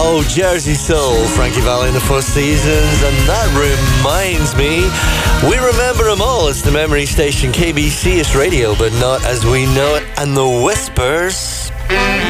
Oh, Jersey Soul, Frankie Valli in the Four Seasons. And that reminds me, we remember them all. It's the memory station KBC. It's radio, but not as we know it. And the Whispers.